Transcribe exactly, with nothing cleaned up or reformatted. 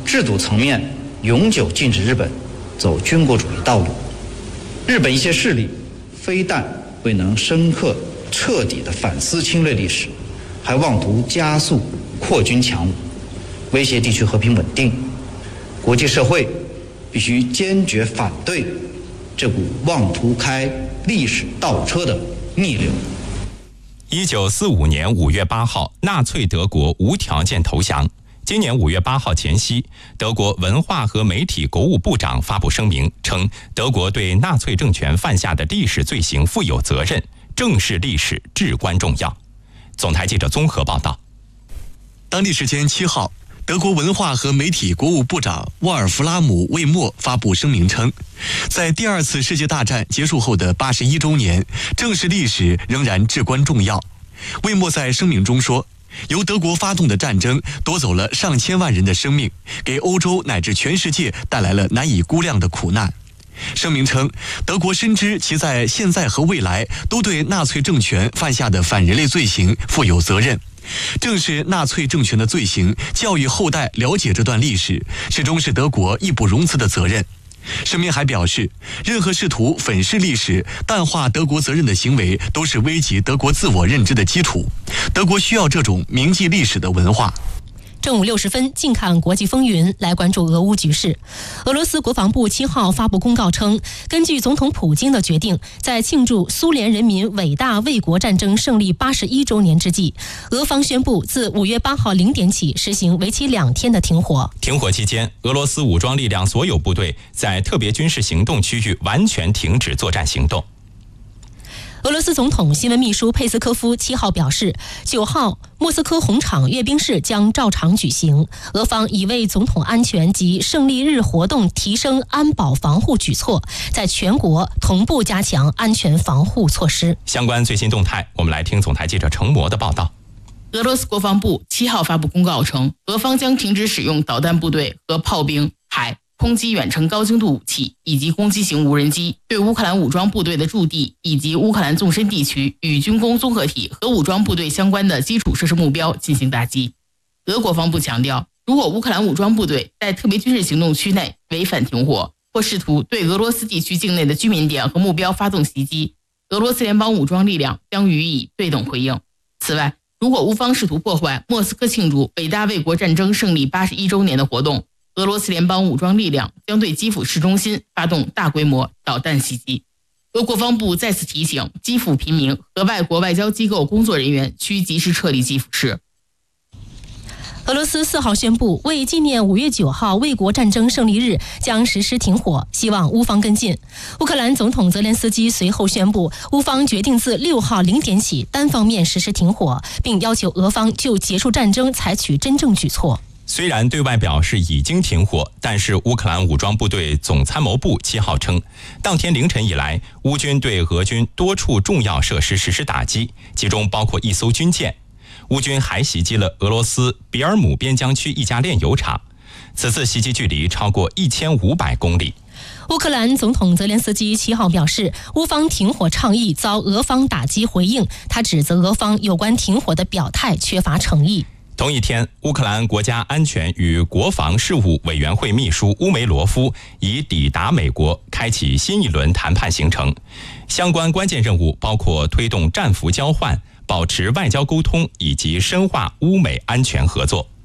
制度层面永久禁止日本走军国主义道路。日本一些势力非但未能深刻彻底地反思侵略历史，还妄图加速扩军强武，威胁地区和平稳定。国际社会必须坚决反对这股妄图开历史倒车的逆流。 一九四五年五月八号，纳粹德国无条件投降。今年五月八号前夕，德国文化和媒体国务部长发布声明，称德国对纳粹政权犯下的历史罪行负有责任，正视历史至关重要。总台记者综合报道。 当地时间七号，德国文化和媒体国务部长沃尔弗拉姆·魏默发布声明称，在第二次世界大战结束后的八十一周年，正视历史仍然至关重要。魏默在声明中说，由德国发动的战争夺走了上千万人的生命，给欧洲乃至全世界带来了难以估量的苦难。声明称，德国深知其在现在和未来都对纳粹政权犯下的反人类罪行负有责任。正是纳粹政权的罪行，教育后代了解这段历史，始终是德国义不容辞的责任。声明还表示，任何试图粉饰历史、淡化德国责任的行为，都是危及德国自我认知的基础。德国需要这种铭记历史的文化。 正午六十分，近看国际风云，来关注俄乌局势。俄罗斯国防部七号发布公告称，根据总统普京的决定，在庆祝苏联人民伟大卫国战争胜利八十一周年之际，俄方宣布自五月八号零点起实行为期两天的停火。 停火期间，俄罗斯武装力量所有部队在特别军事行动区域完全停止作战行动。 俄罗斯总统新闻秘书佩斯科夫七号表示，九号莫斯科红场阅兵式将照常举行，俄方已为总统安全及胜利日活动提升安保防护举措，在全国同步加强安全防护措施。 相关最新动态，我们来听总台记者程模的报道。 俄罗斯国防部七号发布公告称，俄方将停止使用导弹部队和炮兵、海空击远程高精度武器以及攻击型无人机，对乌克兰武装部队的驻地以及乌克兰纵深地区与军工综合体和武装部队相关的基础设施目标进行打击。俄国防部强调，如果乌克兰武装部队在特别军事行动区内违反停火，或试图对俄罗斯地区境内的居民点和目标发动袭击，俄罗斯联邦武装力量将予以对等回应。此外，如果乌方试图破坏莫斯科庆祝伟大卫国战争胜利八十一周年的活动，俄罗斯联邦武装力量将对基辅市中心发动大规模导弹袭击。俄国防部再次提醒基辅平民和外国外交机构工作人员需及时撤离基辅市。 俄罗斯四号宣布，为纪念五月九号卫国战争胜利日，将实施停火，希望乌方跟进。乌克兰总统泽连斯基随后宣布，乌方决定自六号零点起单方面实施停火，并要求俄方就结束战争采取真正举措。 虽然对外表示已经停火，但是乌克兰武装部队总参谋部七号称，当天凌晨以来，乌军对俄军多处重要设施实施打击，其中包括一艘军舰。乌军还袭击了俄罗斯比尔姆边疆区一家炼油厂，此次袭击距离超过一千五百公里。 乌克兰总统泽连斯基七号表示，乌方停火倡议遭俄方打击回应，他指责俄方有关停火的表态缺乏诚意。 同一天，乌克兰国家安全与国防事务委员会秘书乌梅罗夫已抵达美国，开启新一轮谈判行程。相关关键任务包括推动战俘交换、保持外交沟通以及深化乌美安全合作。